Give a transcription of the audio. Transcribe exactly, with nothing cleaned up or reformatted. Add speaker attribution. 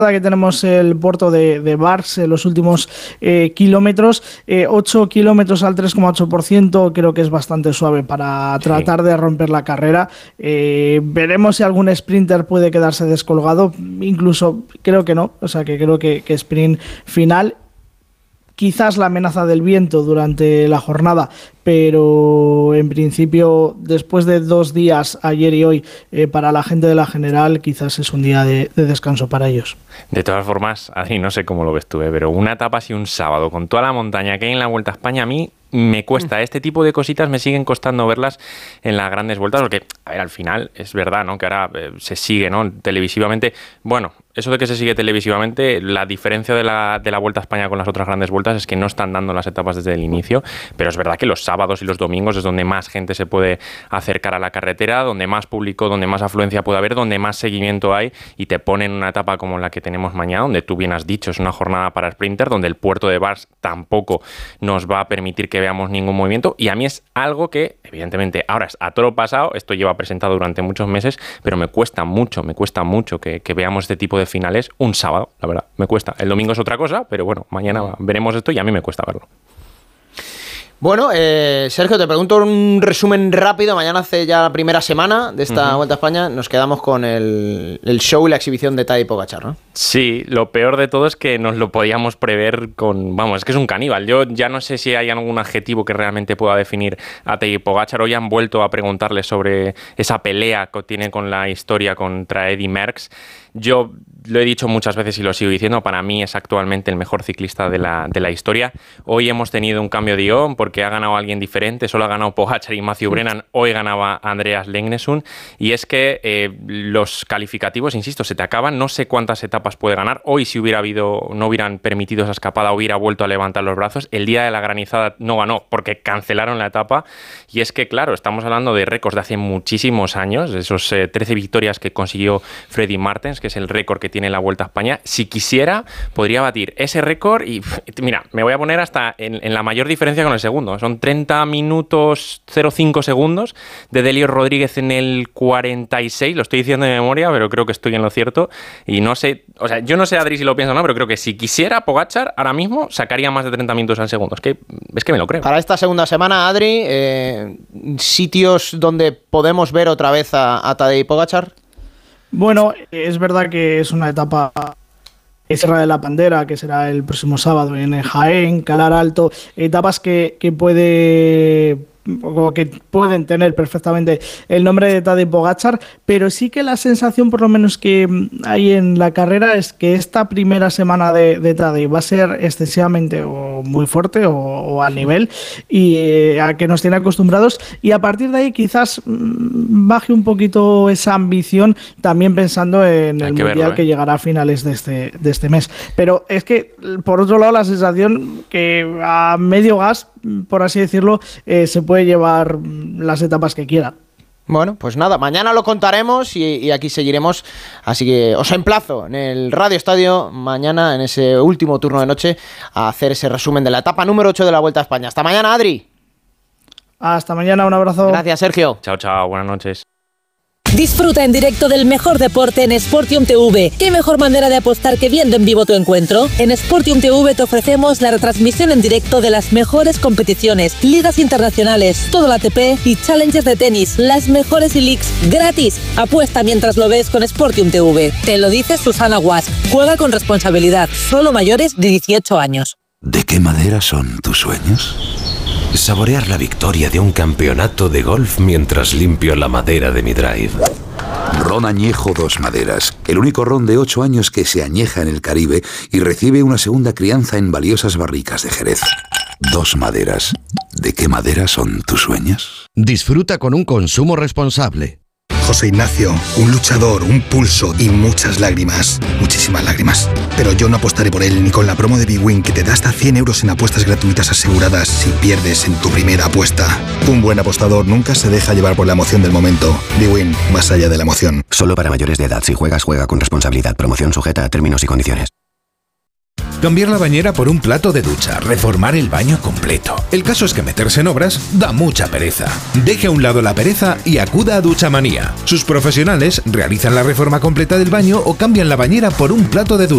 Speaker 1: que tenemos el puerto de, de Barx en los últimos eh, kilómetros, eh, ocho kilómetros al tres coma ocho por ciento, creo que es bastante suave para tratar sí. de romper la carrera. Eh, veremos si algún sprinter puede quedarse descolgado, incluso creo que no, o sea que creo que, que sprint final. Quizás la amenaza del viento durante la jornada, pero en principio, después de dos días, ayer y hoy, eh, para la gente de la general, quizás es un día de, de descanso para ellos.
Speaker 2: De todas formas, Adri, no sé cómo lo ves tú, ¿eh? Pero una etapa así un sábado, con toda la montaña que hay en la Vuelta a España, a mí me cuesta. Este tipo de cositas me siguen costando verlas en las grandes vueltas, porque, a ver, al final es verdad, ¿no?, que ahora eh, se sigue, ¿no?, televisivamente. Bueno, eso de que se sigue televisivamente, la diferencia de la, de la Vuelta a España con las otras grandes vueltas es que no están dando las etapas desde el inicio, pero es verdad que los sábados y los domingos es donde más gente se puede acercar a la carretera, donde más público, donde más afluencia puede haber, donde más seguimiento hay, y te ponen una etapa como la que tenemos mañana, donde tú bien has dicho, es una jornada para sprinter, donde el puerto de Barx tampoco nos va a permitir que veamos ningún movimiento, y a mí es algo que, evidentemente, ahora es a toro pasado, esto lleva presentado durante muchos meses, pero me cuesta mucho, me cuesta mucho que, que veamos este tipo de finales un sábado, la verdad, me cuesta. El domingo es otra cosa, pero bueno, mañana veremos esto y a mí me cuesta verlo.
Speaker 3: Bueno, eh, Sergio, te pregunto un resumen rápido. Mañana hace ya la primera semana de esta uh-huh. Vuelta a España. Nos quedamos con el, el show y la exhibición de Tadej Pogačar, ¿no?
Speaker 2: Sí, lo peor de todo es que nos lo podíamos prever con... Vamos, es que es un caníbal. Yo ya no sé si hay algún adjetivo que realmente pueda definir a Tadej Pogačar. Hoy han vuelto a preguntarle sobre esa pelea que tiene con la historia contra Eddy Merckx. Yo lo he dicho muchas veces y lo sigo diciendo, para mí es actualmente el mejor ciclista de la, de la historia. Hoy hemos tenido un cambio de guión porque ha ganado alguien diferente, solo ha ganado Pogačar y Matthew Brennan, hoy ganaba Andreas Lengnesund, y es que eh, los calificativos, insisto, se te acaban, no sé cuántas etapas puede ganar. Hoy, si hubiera habido, no hubieran permitido esa escapada, hubiera vuelto a levantar los brazos. El día de la granizada no ganó porque cancelaron la etapa, y es que, claro, estamos hablando de récords de hace muchísimos años, esos eh, trece victorias que consiguió Freddy Martens, que es el récord que tiene la Vuelta a España. Si quisiera, podría batir ese récord y, mira, me voy a poner hasta en, en la mayor diferencia con el segundo. Son treinta minutos cero cinco segundos de Delio Rodríguez en el cuarenta y seis, lo estoy diciendo de memoria, pero creo que estoy en lo cierto, y no sé, o sea, yo no sé, Adri, si lo pienso o no, pero creo que si quisiera, Pogačar ahora mismo sacaría más de treinta minutos al segundo. Es que, es que me lo creo.
Speaker 3: Para esta segunda semana, Adri, eh, sitios donde podemos ver otra vez a, a Tadej Pogačar.
Speaker 1: Bueno, es verdad que es una etapa, Sierra de la Pandera, que será el próximo sábado en Jaén, Calar Alto, etapas que, que puede... o que pueden tener perfectamente el nombre de Tadej Pogačar, pero sí que la sensación, por lo menos que hay en la carrera, es que esta primera semana de, de Tadej va a ser excesivamente o muy fuerte o, o al nivel y eh, a que nos tiene acostumbrados, y a partir de ahí quizás mmm, baje un poquito esa ambición, también pensando en el que Mundial verlo, ¿eh? que llegará a finales de este, de este mes. Pero es que, por otro lado, la sensación que a medio gas, por así decirlo, eh, se puede llevar las etapas que quiera.
Speaker 3: Bueno, pues nada, mañana lo contaremos y, y aquí seguiremos, así que os emplazo en el Radio Estadio mañana, en ese último turno de noche, a hacer ese resumen de la etapa número ocho de la Vuelta a España. Hasta mañana, Adri.
Speaker 1: Hasta mañana, un abrazo.
Speaker 3: Gracias, Sergio.
Speaker 2: Chao, chao, buenas noches.
Speaker 4: Disfruta en directo del mejor deporte en Sportium T V. ¿Qué mejor manera de apostar que viendo en vivo tu encuentro? En Sportium T V te ofrecemos la retransmisión en directo de las mejores competiciones, ligas internacionales, todo el A T P y challenges de tenis, las mejores e-leagues gratis. Apuesta mientras lo ves con Sportium T V. Te lo dice Susana Guas. Juega con responsabilidad. Solo mayores de dieciocho años.
Speaker 5: ¿De qué madera son tus sueños? Saborear la victoria de un campeonato de golf mientras limpio la madera de mi drive. Ron Añejo Dos Maderas, el único ron de ocho años que se añeja en el Caribe y recibe una segunda crianza en valiosas barricas de Jerez. Dos Maderas. ¿De qué madera son tus sueños?
Speaker 6: Disfruta con un consumo responsable.
Speaker 7: José Ignacio, un luchador, un pulso y muchas lágrimas, muchísimas lágrimas. Pero yo no apostaré por él ni con la promo de BWin, que te da hasta cien euros en apuestas gratuitas aseguradas si pierdes en tu primera apuesta. Un buen apostador nunca se deja llevar por la emoción del momento. BWin, más allá de la emoción.
Speaker 8: Solo para mayores de edad. Si juegas, juega con responsabilidad. Promoción sujeta a términos y condiciones.
Speaker 6: Cambiar la bañera por un plato de ducha, reformar el baño completo. El caso es que meterse en obras da mucha pereza. Deje a un lado la pereza y acuda a Duchamanía. Sus profesionales realizan la reforma completa del baño o cambian la bañera por un plato de ducha.